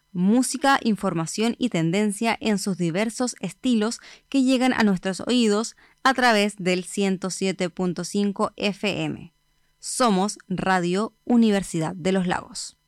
música, información y tendencia en sus diversos estilos que llegan a nuestros oídos a través del 107.5 FM. Somos Radio Universidad de los Lagos.